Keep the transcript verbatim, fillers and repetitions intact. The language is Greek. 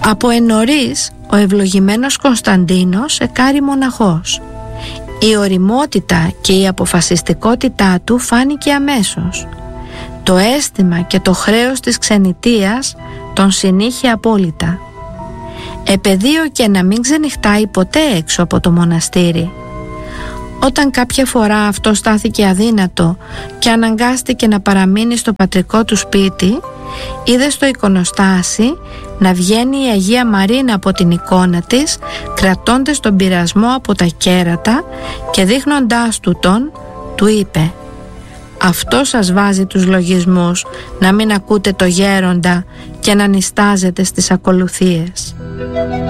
Από εννωρίς ο ευλογημένος Κωνσταντίνος εκάρη μοναχός. Η ωριμότητα και η αποφασιστικότητά του φάνηκε αμέσως. Το αίσθημα και το χρέος της ξενιτείας τον συνήχε απόλυτα. Επεδίωκε να μην ξενυχτάει ποτέ έξω από το μοναστήρι. Όταν κάποια φορά αυτό στάθηκε αδύνατο και αναγκάστηκε να παραμείνει στο πατρικό του σπίτι, είδε στο εικονοστάσι να βγαίνει η Αγία Μαρίνα από την εικόνα της, κρατώντας τον πειρασμό από τα κέρατα και δείχνοντάς του τον, του είπε: «Αυτό σας βάζει τους λογισμούς να μην ακούτε το γέροντα και να νηστάζετε στις ακολουθίες».